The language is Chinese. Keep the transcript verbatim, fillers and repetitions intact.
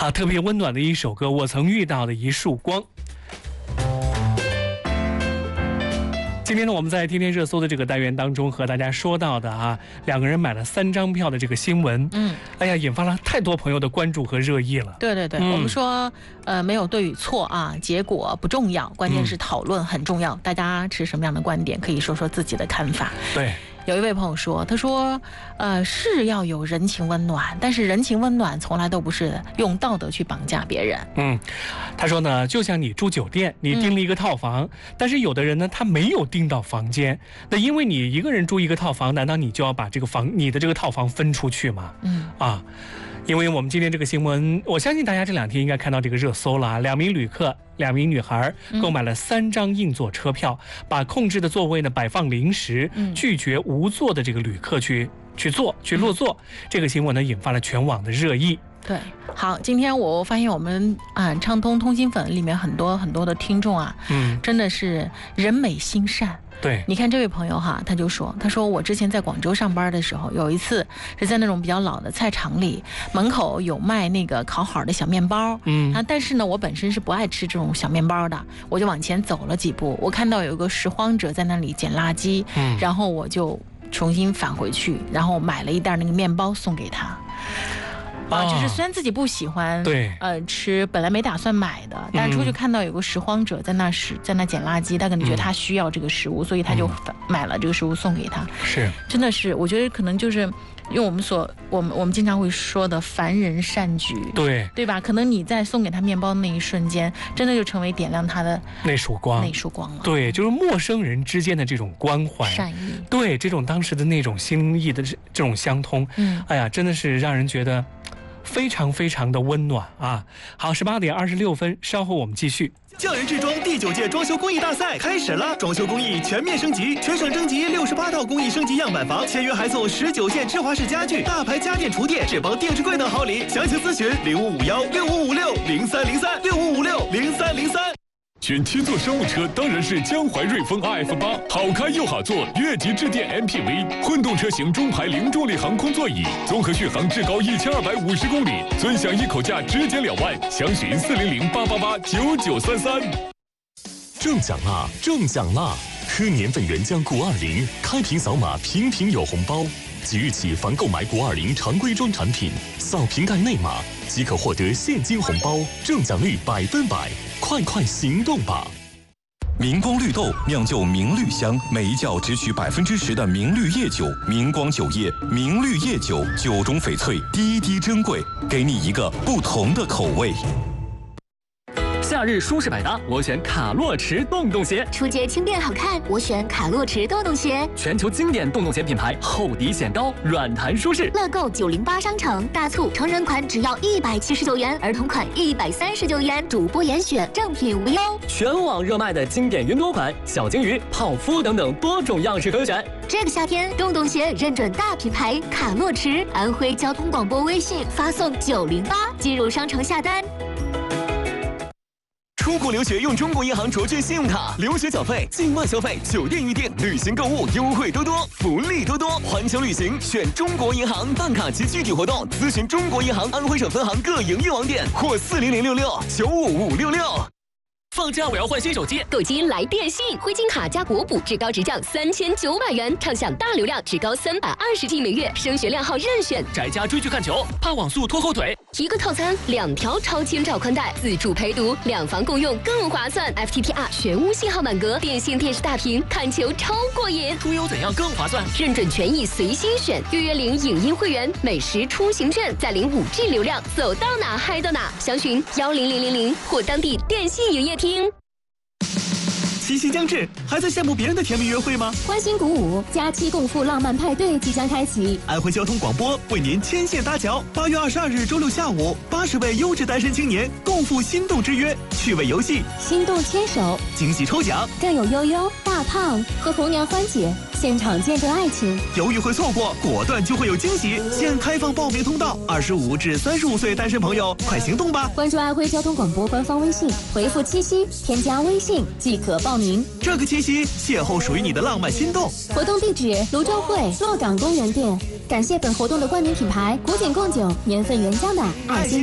啊，特别温暖的一首歌，我曾遇到的一束光。今天呢，我们在天天热搜的这个单元当中和大家说到的啊，两个人买了三张票的这个新闻，嗯，哎呀，引发了太多朋友的关注和热议了。 对对对，嗯、我们说，呃，没有对与错啊，结果不重要，关键是讨论很重要。嗯、大家持什么样的观点，可以说说自己的看法。 对。 有一位朋友说，他说，呃，是要有人情温暖，但是人情温暖从来都不是用道德去绑架别人。 嗯，他说呢，就像你住酒店，你订了一个套房，嗯、但是有的人呢，他没有订到房间，那因为你一个人住一个套房，难道你就要把这个房，你的这个套房分出去吗？嗯，啊。因为我们今天这个新闻，我相信大家这两天应该看到这个热搜了啊。两名旅客，两名女孩购买了三张硬座车票，嗯、把控制的座位呢摆放临时，嗯、拒绝无座的这个旅客去去坐去落座。嗯、这个新闻呢引发了全网的热议。 对，好，今天我发现我们啊畅通通心粉里面很多很多的听众啊，嗯，真的是人美心善。 对， 你看这位朋友哈，他就说，他说我之前在广州上班的时候，有一次是在那种比较老的菜场里，门口有卖那个烤好的小面包，嗯啊，但是呢，我本身是不爱吃这种小面包的，我就往前走了几步，我看到有一个拾荒者在那里捡垃圾，嗯，然后我就重新返回去，然后买了一袋那个面包送给他。啊，就是虽然自己不喜欢， 对， 呃，吃，本来没打算买的，但出去看到有个拾荒者在那拾，在那捡垃圾，他可能觉得他需要这个食物，嗯、所以他就买了这个食物送给他。 是， 真的是，我觉得可能就是用我们所我们我们经常会说的凡人善举， 对对吧？可能你在送给他面包的那一瞬间，真的就成为点亮他的那束光， 那束光了。 对，就是陌生人之间的这种关怀、 善意， 对这种当时的那种心意的这种相通，嗯，哎呀，真的是让人觉得非常非常的温暖啊！好，十八点二十六分，稍后我们继续。 匠人制装第九届装修工艺大赛开始了，装修工艺全面升级，全省征集六十八套工艺升级样板房，签约还送十九件芝华士家具、大牌家电厨电、智邦电视柜等好礼。详情咨询零五五幺六五五六零三零三六五五六零三零三。 选七座商务车当然是江淮瑞风 R F 八，好开又好坐，越级致电 M P V， 混动车型中排零重力航空座椅，综合续航至高一千二百五十公里，尊享一口价直减两万，详询四零零八八八九九三三。 中奖啦！中奖啦！喝年份原浆谷二零，开瓶扫码，瓶瓶有红包。即日起，凡购买谷二零常规装产品，扫瓶盖内码即可获得现金红包，中奖率百分百。快快行动吧！ 明光绿豆酿就明绿香，每一窖只取百分之十的明绿叶酒。明光酒业明绿叶酒，酒中翡翠，滴滴珍贵，给你一个不同的口味。 夏日舒适百搭，我选卡洛驰洞洞鞋； 初阶轻便好看，我选卡洛驰洞洞鞋。 全球经典洞洞鞋品牌，厚底显高，软弹舒适。 乐购九零八商城大促，成人款只要一百七十九元，儿童款一百三十九元，主播严选，正品无忧。 全网热卖的经典云朵款、小金鱼、泡芙等等多种样式可选。 这个夏天，洞洞鞋认准大品牌卡洛驰，安徽交通广播微信发送九零八进入商城下单。 出国留学用中国银行卓越信用卡，留学缴费、境外消费、酒店预订、旅行购物优惠多多，福利多多。环球旅行选中国银行，办卡及具体活动咨询中国银行安徽省分行各营业网点或四零零六六九五五六六。 放假我要换新手机， 购机来电信，汇金卡加国补至高直降三千九百元，畅享大流量至高三百二十 G 每月，升学量号任选。 宅家追剧看球，怕网速拖后腿， 一个套餐两条超千兆宽带，自助陪读，两房共用更划算。F T T R 全屋信号满格，电信电视大屏，看球超过瘾。 出游怎样更划算？ 认准权益随心选，预约领影音会员，美食出行券，再领 五 G 流量，走到哪嗨到哪。详询幺零零零零或当地电信营业厅。 七夕将至，还在羡慕别人的甜蜜约会吗？ 欢欣鼓舞，假期共赴浪漫派对即将开启。 安徽交通广播为您牵线搭桥，八月二十二日周六下午，八十位优质单身青年共赴心动之约，趣味游戏、 心动牵手、 惊喜抽奖， 更有悠悠、大胖和红娘欢姐现场见证爱情。 犹豫会错过，果断就会有惊喜。现开放报名通道，二十五至三十五岁单身朋友快行动吧！ 关注安徽交通广播官方微信，回复七夕添加微信即可报名。 这个七夕邂逅属于你的浪漫心动。 活动地址：泸州会洛港公园店。感谢本活动的冠名品牌古井贡酒年份原浆的爱心。